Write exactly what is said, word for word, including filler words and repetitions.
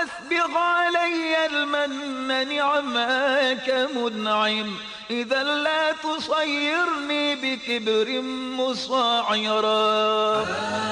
وأسبغ علي المن نعماك منعم، إذا لا تصيرني بكبر مصاعرا.